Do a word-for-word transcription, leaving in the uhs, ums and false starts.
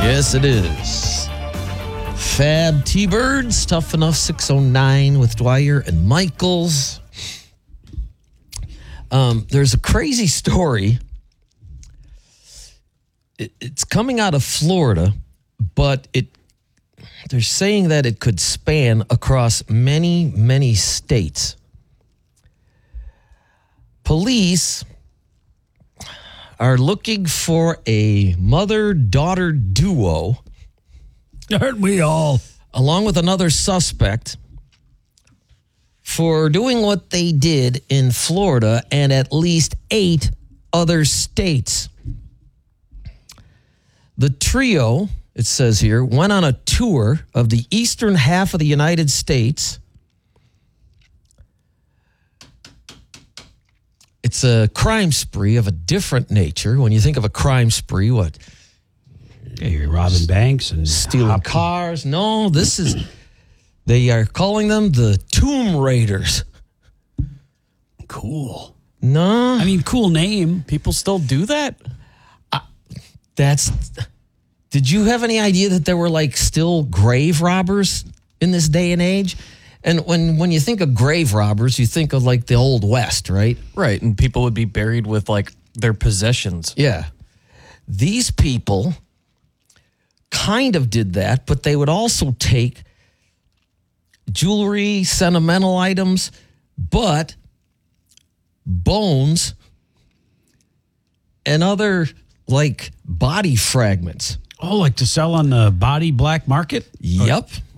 Yes, it is. Fab T-Birds, Tough Enough six oh nine with Dwyer and Michaels. Um, there's a crazy story. It, it's coming out of Florida, but it they're saying that it could span across many, many states. Police are looking for a mother-daughter duo. Aren't we all? Along with another suspect for doing what they did in Florida and at least eight other states. The trio, it says here, went on a tour of the eastern half of the United States. It's a crime spree of a different nature. When you think of a crime spree, what? Yeah, you're robbing banks and Stealing hopping. cars. No, this is, they are calling them the Tomb Raiders. Cool. No. I mean, cool name. People still do that? That's, did you have any idea that there were like still grave robbers in this day and age? And when, when you think of grave robbers, you think of like the Old West, right? Right. And people would be buried with like their possessions. Yeah. These people kind of did that, but they would also take jewelry, sentimental items, but bones and other like body fragments. Oh, like to sell on the body black market? Yep.